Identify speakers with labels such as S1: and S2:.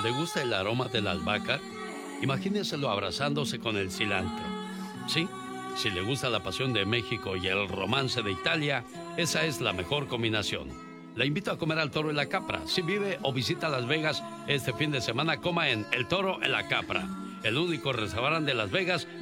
S1: ¿Le gusta el aroma de la albahaca? Imagíneselo abrazándose con el cilantro. Sí, si le gusta la pasión de México y el romance de Italia, esa es la mejor combinación. La invito a comer al Toro en la Capra. Si vive o visita Las Vegas este fin de semana, coma en El Toro en la Capra, el único restaurante de Las Vegas